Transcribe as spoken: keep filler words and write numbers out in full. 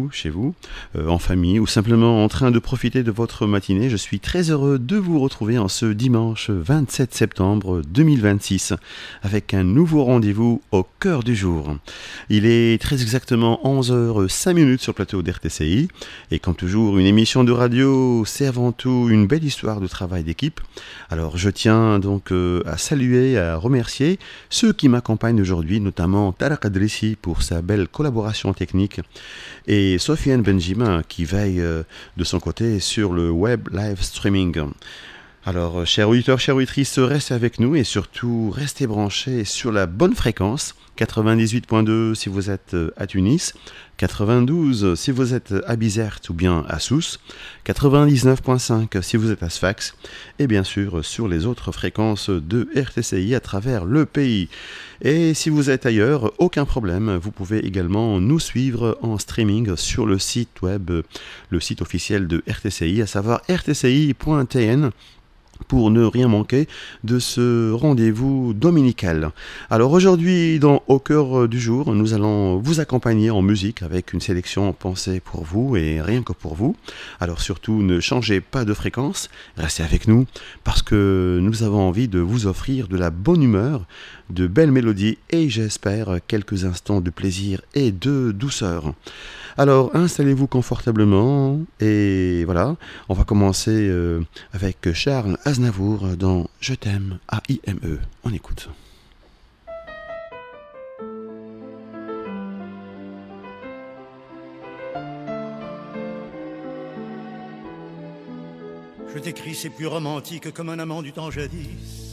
vous, chez vous, euh, en famille ou simplement en train de profiter de votre matinée. Je suis très heureux de vous retrouver en ce dimanche vingt-sept septembre deux mille vingt-six avec un nouveau rendez-vous au cœur du jour. Il est très exactement onze heures cinq minutes sur le plateau d'R T C I et comme toujours une émission de radio c'est avant tout une belle histoire de travail d'équipe. Alors je tiens donc euh, à saluer, à remercier ceux qui m'accompagnent aujourd'hui, notamment Tarek Adrissi pour sa belle collaboration technique et Sofiane Benjamin qui veille euh, de son côté sur le web live streaming. Alors, chers auditeurs, chères auditrices, restez avec nous et surtout restez branchés sur la bonne fréquence. quatre-vingt-dix-huit virgule deux si vous êtes à Tunis, quatre-vingt-douze si vous êtes à Bizerte ou bien à Sousse, quatre-vingt-dix-neuf virgule cinq si vous êtes à Sfax et bien sûr sur les autres fréquences de R T C I à travers le pays. Et si vous êtes ailleurs, aucun problème, vous pouvez également nous suivre en streaming sur le site web, le site officiel de R T C I, à savoir r t c i point t n. Pour ne rien manquer de ce rendez-vous dominical. Alors aujourd'hui, dans Au cœur du jour, nous allons vous accompagner en musique avec une sélection pensée pour vous et rien que pour vous. Alors surtout, ne changez pas de fréquence, restez avec nous parce que nous avons envie de vous offrir de la bonne humeur, de belles mélodies et j'espère quelques instants de plaisir et de douceur. Alors installez-vous confortablement et voilà, on va commencer euh, avec Charles Aznavour dans Je t'aime A I M E. On écoute. Je t'écris, c'est plus romantique comme un amant du temps jadis.